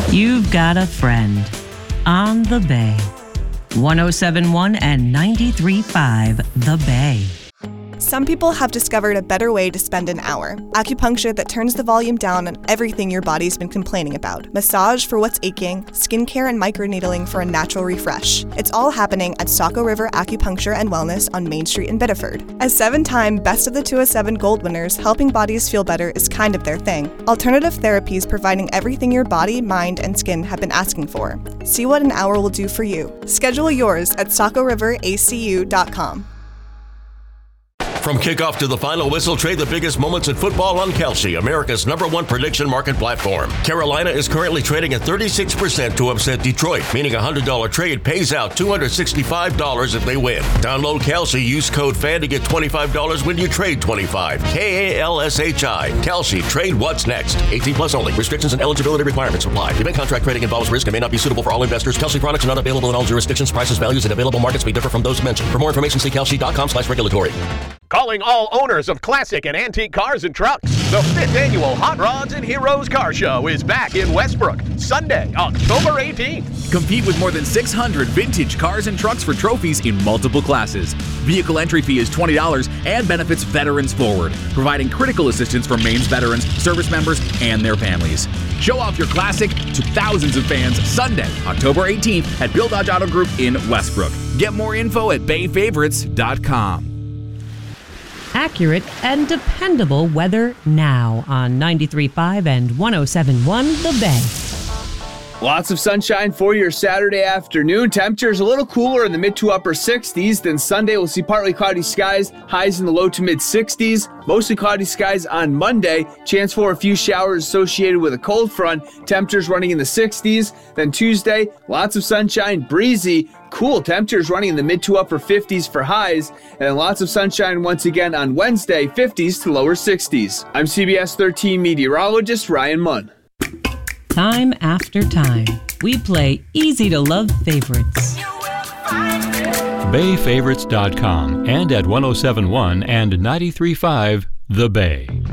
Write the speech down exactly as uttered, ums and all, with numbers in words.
You've got a friend on the Bay. one oh seven point one and ninety-three point five The Bay. Some people have discovered a better way to spend an hour. Acupuncture that turns the volume down on everything your body's been complaining about. Massage for what's aching, skincare and microneedling for a natural refresh. It's all happening at Saco River Acupuncture and Wellness on Main Street in Biddeford. As seven-time Best of the two oh seven Gold winners, helping bodies feel better is kind of their thing. Alternative therapies providing everything your body, mind, and skin have been asking for. See what an hour will do for you. Schedule yours at saco river a c u dot com. From kickoff to the final whistle, trade the biggest moments in football on Kalshi, America's number one prediction market platform. Carolina is currently trading at thirty-six percent to upset Detroit, meaning a one hundred dollars trade pays out two hundred sixty-five dollars if they win. Download Kalshi, use code FAN to get twenty-five dollars when you trade twenty-five dollars. K A L S H I. Kalshi, trade what's next. eighteen plus only. Restrictions and eligibility requirements apply. Event contract trading involves risk and may not be suitable for all investors. Kalshi products are not available in all jurisdictions. Prices, values, and available markets may differ from those mentioned. For more information, see kalshi.com slash regulatory. Calling all owners of classic and antique cars and trucks. The fifth annual Hot Rods and Heroes Car Show is back in Westbrook, Sunday, October eighteenth. Compete with more than six hundred vintage cars and trucks for trophies in multiple classes. Vehicle entry fee is twenty dollars and benefits Veterans Forward, providing critical assistance for Maine's veterans, service members, and their families. Show off your classic to thousands of fans Sunday, October eighteenth at Bill Dodge Auto Group in Westbrook. Get more info at bay favorites dot com. Accurate and dependable weather now on ninety-three point five and one oh seven point one The Bay. Lots of sunshine for your Saturday afternoon. Temperatures a little cooler in the mid to upper sixties. Then Sunday we'll see partly cloudy skies, highs in the low to mid sixties. Mostly cloudy skies on Monday. Chance for a few showers associated with a cold front. Temperatures running in the sixties. Then Tuesday, lots of sunshine, breezy. Cool temperatures running in the mid to upper fifties for highs, and lots of sunshine once again on Wednesday, fifties to lower sixties. I'm C B S thirteen meteorologist Ryan Munn. Time after time, we play easy-to-love favorites. bay favorites dot com and at one oh seven point one and ninety-three point five The Bay.